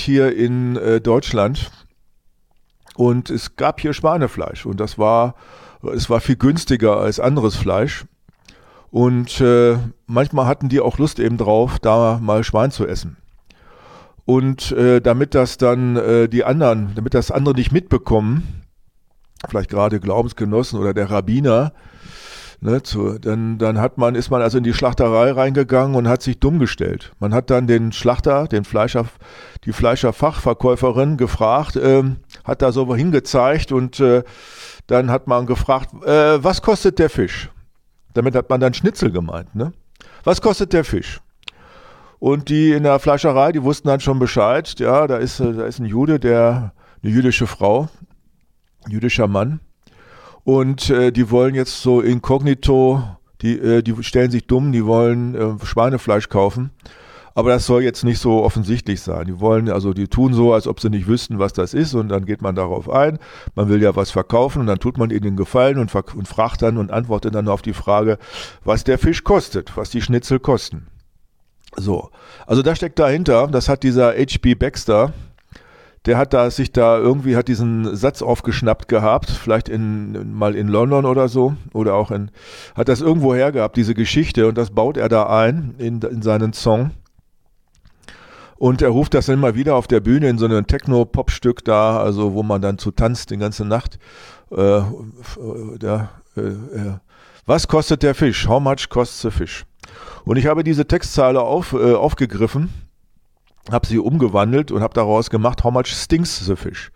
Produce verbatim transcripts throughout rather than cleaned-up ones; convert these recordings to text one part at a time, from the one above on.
hier in äh, Deutschland und es gab hier Schweinefleisch und das war, es war viel günstiger als anderes Fleisch und äh, manchmal hatten die auch Lust eben drauf, da mal Schwein zu essen. Und äh, damit das dann äh, die anderen, damit das andere nicht mitbekommen, vielleicht gerade Glaubensgenossen oder der Rabbiner, ne, zu, dann, dann hat man, ist man also in die Schlachterei reingegangen und hat sich dumm gestellt. Man hat dann den Schlachter, den Fleischer, die Fleischerfachverkäuferin gefragt, ähm, hat da so hingezeigt und äh, dann hat man gefragt, äh, was kostet der Fisch? Damit hat man dann Schnitzel gemeint, ne? Was kostet der Fisch? Und die in der Fleischerei, die wussten dann schon Bescheid, ja, da ist, da ist ein Jude, der, eine jüdische Frau, ein jüdischer Mann. Und äh, die wollen jetzt so inkognito, die, äh, die stellen sich dumm, die wollen äh, Schweinefleisch kaufen. Aber das soll jetzt nicht so offensichtlich sein. Die wollen, also die tun so, als ob sie nicht wüssten, was das ist und dann geht man darauf ein. Man will ja was verkaufen und dann tut man ihnen den Gefallen und, und fragt dann und antwortet dann auf die Frage, was der Fisch kostet, was die Schnitzel kosten. So, also das steckt dahinter, das hat dieser H B Baxter, der hat da sich da irgendwie, hat diesen Satz aufgeschnappt gehabt, vielleicht in, mal in London oder so, oder auch in, hat das irgendwo her gehabt, diese Geschichte, und das baut er da ein in, in seinen Song. Und er ruft das dann mal wieder auf der Bühne in so einem Techno-Pop-Stück da, also wo man dann zu tanzt die ganze Nacht. Äh, der, äh, äh, was kostet der Fisch? How much costs the fish? Und ich habe diese Textzeile auf, äh, aufgegriffen, habe sie umgewandelt und habe daraus gemacht, how much stinks the fish?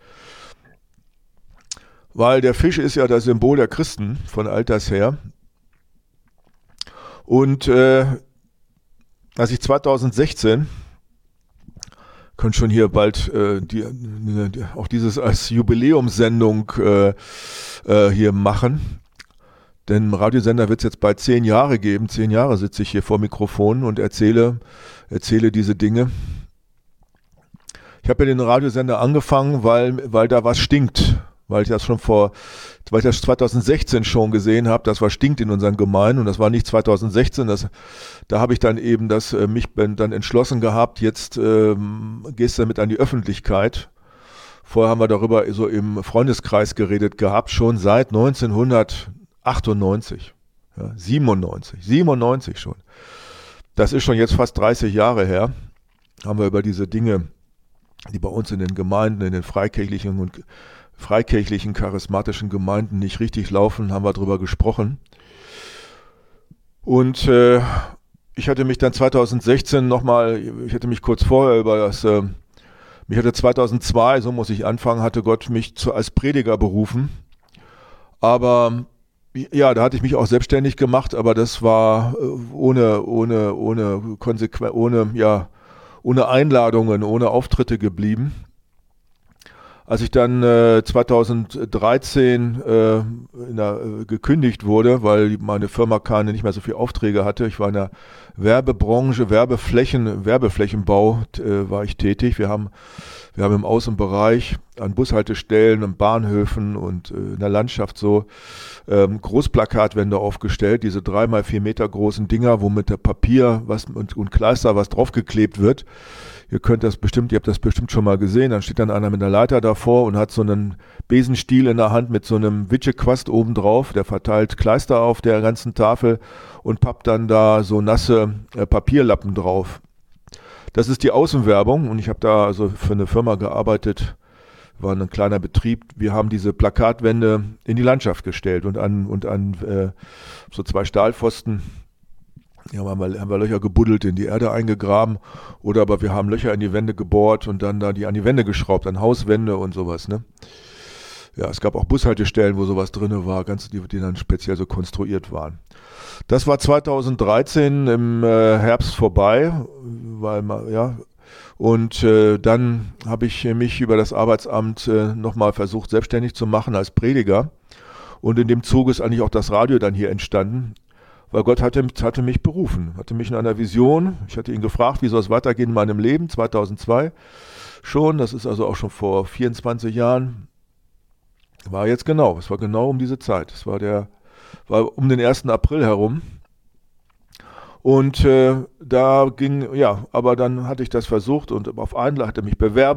Weil der Fisch ist ja das Symbol der Christen von alters her. Und äh, als ich zweitausendsechzehn, können schon hier bald äh, die, die, auch dieses als Jubiläumssendung äh, äh, hier machen, denn im Radiosender wird es jetzt bald zehn Jahre geben. Zehn Jahre sitze ich hier vor Mikrofonen und erzähle, erzähle diese Dinge. Ich habe ja den Radiosender angefangen, weil, weil da was stinkt. Weil ich das schon vor, weil ich das zweitausendsechzehn schon gesehen habe, dass was stinkt in unseren Gemeinden. Und das war nicht zweitausendsechzehn. Das, da habe ich dann eben das, äh, mich dann entschlossen gehabt, jetzt ähm, gehst du damit an die Öffentlichkeit. Vorher haben wir darüber so im Freundeskreis geredet gehabt, schon seit neunzehnhundertachtundneunzig, ja, siebenundneunzig, siebenundneunzig schon. Das ist schon jetzt fast dreißig Jahre her, haben wir über diese Dinge, die bei uns in den Gemeinden, in den freikirchlichen und freikirchlichen, charismatischen Gemeinden nicht richtig laufen, haben wir darüber gesprochen. Und äh, ich hatte mich dann zweitausendsechzehn nochmal, ich hatte mich kurz vorher über das, äh, mich hatte zweitausendzwei, so muss ich anfangen, hatte Gott mich zu, als Prediger berufen. Aber ja, da hatte ich mich auch selbstständig gemacht, aber das war ohne, ohne, ohne Konsequenz, ohne, ja, ohne Einladungen, ohne Auftritte geblieben. Als ich dann äh, zweitausenddreizehn äh, in der, äh, gekündigt wurde, weil meine Firma keine nicht mehr so viele Aufträge hatte, ich war in der Werbebranche, Werbeflächen, Werbeflächenbau äh, war ich tätig. Wir haben, wir haben im Außenbereich an Bushaltestellen und Bahnhöfen und äh, in der Landschaft so ähm, Großplakatwände aufgestellt, diese drei mal vier Meter großen Dinger, wo mit der Papier was und, und Kleister was draufgeklebt wird. Ihr könnt das bestimmt, ihr habt das bestimmt schon mal gesehen, dann steht dann einer mit einer Leiter davor und hat so einen Besenstiel in der Hand mit so einem Witschequast oben drauf, der verteilt Kleister auf der ganzen Tafel und pappt dann da so nasse äh, Papierlappen drauf. Das ist die Außenwerbung und ich habe da also für eine Firma gearbeitet, war ein kleiner Betrieb. Wir haben diese Plakatwände in die Landschaft gestellt und an, und an äh, so zwei Stahlpfosten. Ja, haben wir, haben wir Löcher gebuddelt, in die Erde eingegraben oder aber wir haben Löcher in die Wände gebohrt und dann da die an die Wände geschraubt, an Hauswände und sowas, ne? Ja, es gab auch Bushaltestellen, wo sowas drin war, ganz, die, die dann speziell so konstruiert waren. Das war zweitausenddreizehn im äh, Herbst vorbei, weil ja, und äh, dann habe ich mich über das Arbeitsamt äh, nochmal versucht, selbstständig zu machen als Prediger und in dem Zuge ist eigentlich auch das Radio dann hier entstanden. Weil Gott hatte, hatte mich berufen, hatte mich in einer Vision, ich hatte ihn gefragt, wie soll es weitergehen in meinem Leben, zweitausendzwei schon, das ist also auch schon vor vierundzwanzig Jahren, war jetzt genau, es war genau um diese Zeit, es war der, war um den ersten April herum und äh, da ging, ja, aber dann hatte ich das versucht und auf Einladung hatte mich bewerben,